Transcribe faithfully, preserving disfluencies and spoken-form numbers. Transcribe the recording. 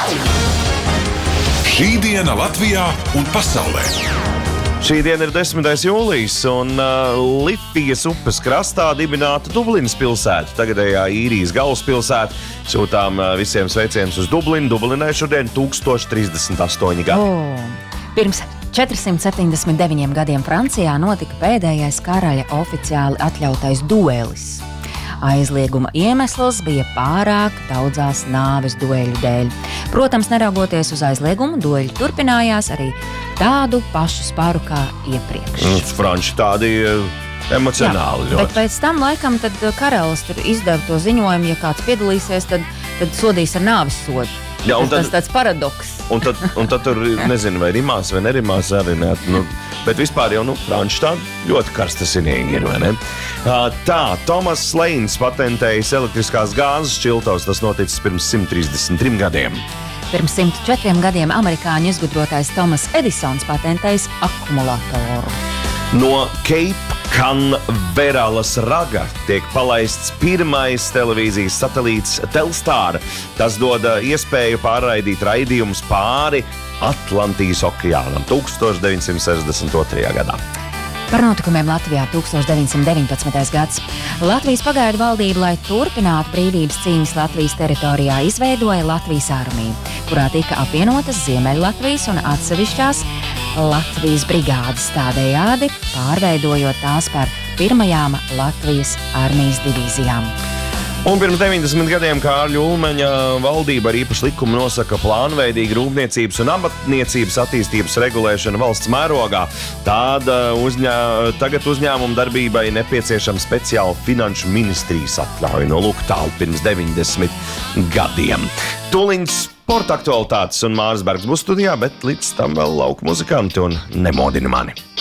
Šī diena Latvijā un pasaulē. Šī diena ir desmitais jūlijas, un uh, Lifijas upes krastā dibināta Dublinas pilsēta, tagadējā Īrijas galvaspilsēta. Sūtām uh, visiem sveicienus uz Dublinu. Dublinai šodien tūkstoš trīsdesmit astoņi gadi. Oh, pirms četrsimt septiņdesmit deviņiem gadiem Francijā notika pēdējais karaļa oficiāli atļautais duelis. Aizlieguma iemesls bija pārāk daudzās nāves dueļu dēļ. Protams, neraugoties uz aizliegumu, dueļi turpinājās arī tādu pašu spāru kā iepriekš. Mm, Franči tādi emocionāli. Jā, bet pēc tam laikam tad karalis tur izdeva to ziņojumu, ja kāds piedalīsies, tad, tad sodīs ar nāves sodu. Jā, un tad, tas tāds paradoks. Un tad, un tad tur, nezinu, vai rimās vai nerimās arī, ne, nu, bet vispār jau, nu, Franči tādi ļoti karstasinīgi ir, vai ne? Tā, Tomas Leins patentējis elektriskās gāzes šķiltavas, tas noticis pirms simt trīsdesmit trim gadiem. Pirms simt četriem gadiem amerikāņu izgudrotais Tomas Edisons patentējis akumulātoru. No Cape Canaveras raga tiek palaists pirmais televīzijas satelīts Telstar. Tas dod iespēju pārraidīt raidījumus pāri Atlantijas okeānam tūkstoš deviņsimt sešdesmit otrajā gadā. Par notikumiem Latvijā tūkstoš deviņsimt deviņpadsmitais gads. Latvijas pagaidu valdība, lai turpinātu brīvības cīņas Latvijas teritorijā, izveidoja Latvijas armiju, kurā tika apvienotas Ziemeļlatvijas un atsevišķās Latvijas brigādes, tādējādi pārveidojot tās par pirmajām Latvijas armijas divīzijām. Un pirms deviņdesmit gadiem Kārļa Ulmaņa valdība ar īpašu likumu nosaka plānveidīgu rūpniecības un amatniecības attīstības regulēšanu valsts mērogā. Tāda uzņē, tagad uzņēmuma darbībai nepieciešama speciāla finanšu ministrijas atļauja no lūk tālu pirms deviņdesmit gadiem. Tūliņ sporta aktualitātes un Māris Bergs būs studijā, bet līdz tam vēl lauku muzikanti un nemodina mani.